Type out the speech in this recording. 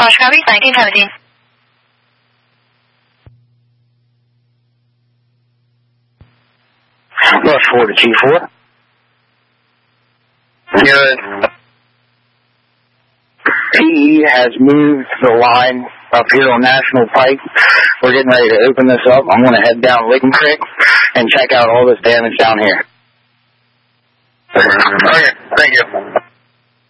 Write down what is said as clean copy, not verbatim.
Roger, copy, 1917. Rush 4 to G4. Good. PE has moved the line up here on National Pike. We're getting ready to open this up. I'm going to head down Licking Creek and check out all this damage down here. Okay, thank you.